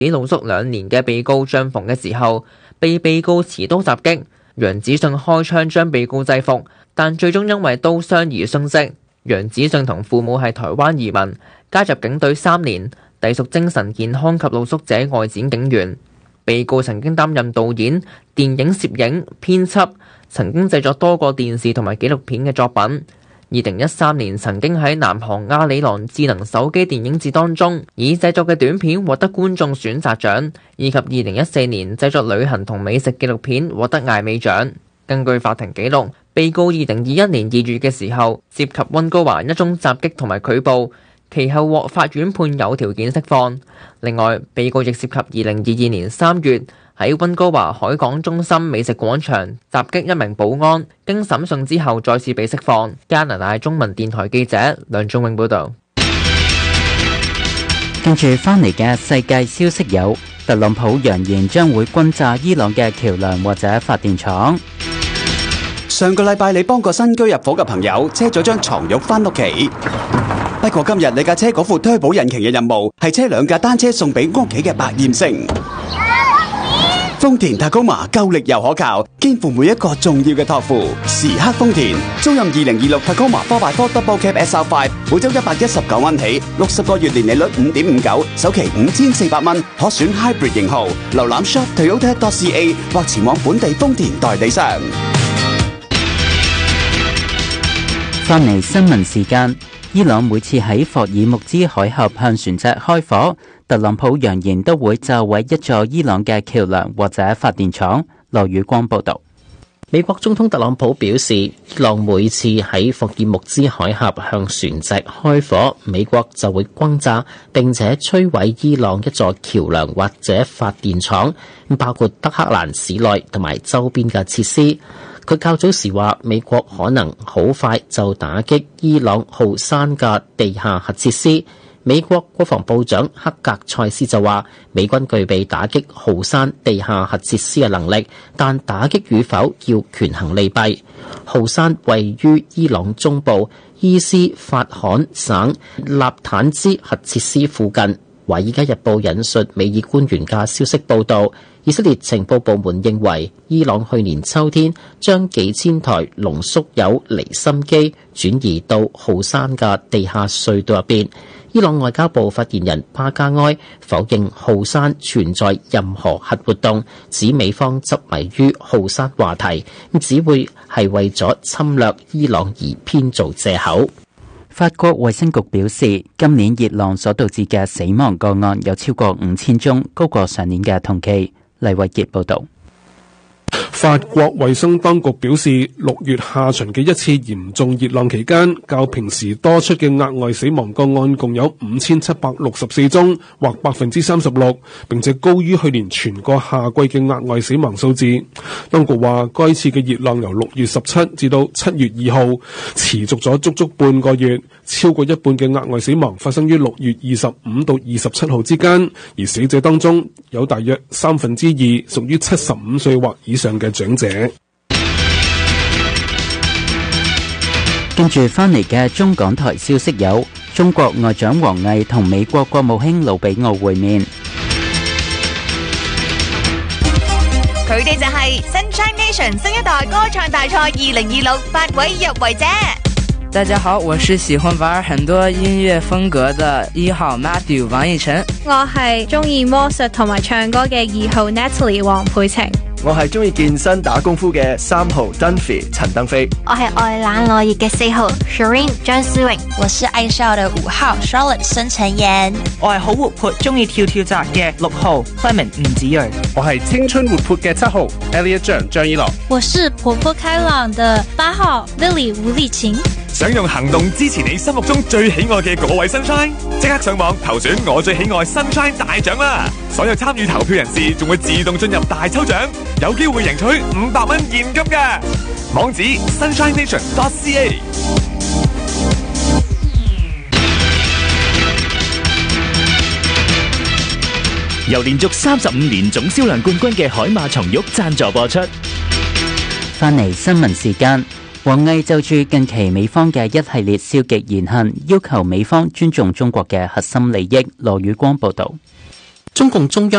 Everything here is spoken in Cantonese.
俾露宿2年嘅被告帳篷嘅時候，被告持刀襲擊，楊子信開槍將被告制服，但最終因為刀傷而殉職。楊子信同父母係台灣移民，加入警隊3年，隸屬精神健康及露宿者外展警員。被告曾經擔任導演、電影攝影、編輯，曾經製作多個電視同埋紀錄片嘅作品。2013年曾經喺南韓阿里郎智能手機電影節當中，以製作嘅短片獲得觀眾選擇獎，以及2014年製作旅行同美食紀錄片獲得艾美獎。根據法庭記錄，被告2021年2月嘅時候涉及溫哥華一宗襲擊同埋拒捕，其後獲法院判有條件釋放。另外，被告亦涉及2022年3月喺溫哥華海港中心美食廣場襲擊一名保安，經審訊之後再次被釋放。加拿大中文電台記者梁仲永報導。 跟住翻嚟嘅世界消息有，特朗普揚言將會轟炸伊朗嘅橋梁或者發電廠。 上個禮拜你幫個新居入伙嘅朋友車咗張床褥返屋企，不過今日你架車嗰副推保引擎嘅任務係車2架單車送俾屋企嘅百厭星。豐田塔高馬夠力又可靠，肩負每一個重要嘅託付。時刻豐田，租賃2026塔高馬 4x4 Double Cab SR5，每周119蚊起，60個月年利率5.59%，首期5400蚊，可選 Hybrid 型號。瀏覽 shop Toyota.ca 或前往本地豐田代理商。 翻嚟新聞時間，伊朗每次喺霍爾木茲海峽向船隻開火，特朗普揚言都會炸毀一座伊朗嘅橋梁或者發電廠。羅宇光報道。 美國總統特朗普表示，伊朗每次喺霍爾木茲海峽向船隻開火，美國就會轟炸並且摧毀伊朗一座橋梁或者發電廠，包括德黑蘭市內同埋周邊嘅設施。佢較早時話，美國可能好快就打擊伊朗浩山嘅地下核設施。美國國防部長克格塞斯就話，美軍具備打擊浩山地下核設施嘅能力，但打擊與否要權衡利弊。浩山位於伊朗中部伊斯法罕省納坦茲核設施附近。華爾街日報引述美爾官員嘅消息報道，以色列情報部門認為，伊朗去年秋天將幾千台濃縮鈾離心機轉移到浩山嘅地下隧道入邊。伊朗外交部發言人巴加埃否認浩山存在任何核活動，指美方執迷於浩山話題，只會係為咗侵略伊朗而編造藉口。 法國衛生局表示，今年熱浪所導致嘅死亡個案有超過5000宗，高過上年嘅同期。黎偉傑報導。 法國衛生當局表示，6月下旬嘅一次嚴重熱浪期間，較平時多出嘅額外死亡個案共有5764宗，或 36%， 並且高於去年全個夏季嘅額外死亡數字。當局話，該次嘅熱浪由6月17至到7月2號持續咗足足半個月，超過一半嘅額外死亡發生於6月25到27號之間，而死者當中有大約2/3屬於75歲或以上嘅長者。 跟住翻嚟嘅中港台消息有，中國外長王毅同美國國務卿魯比奧會面。 佢哋就係 Sunshine Nation 新一代歌唱大賽2026 8位入圍者。 大家好，我是喜歡玩很多音樂風格的1號 Matthew 王逸晨。 我係中意魔術同埋唱歌嘅2號 Natalie 黃佩晴。 我係中意健身打功夫嘅3號 Dunphy 陳登飛。 我係愛冷落熱嘅4號 Shireen 張思穎。 我是愛笑的5號 Charlotte 申陳妍。 我係好活潑中意跳跳紮嘅6號 Clement 吳子睿。 我係青春活潑嘅7號 Elliot 張依樂。 我是活潑開朗的8號 Lily 吳麗琴。 想用行動支持你心目中最喜愛嘅嗰位 Sunshine， 即刻上網投選我最喜愛 Sunshine 大獎啦！所有參與投票人士仲會自動進入大抽獎，有機會贏取500蚊現金嘅。網址 sunshineNation.ca。 由連續35年總銷量冠軍嘅海馬松肉贊助播出。 翻嚟新聞時間。王毅就住近期美方嘅一系列消極言行，要求美方尊重中國嘅核心利益。羅宇光報道。 中共中央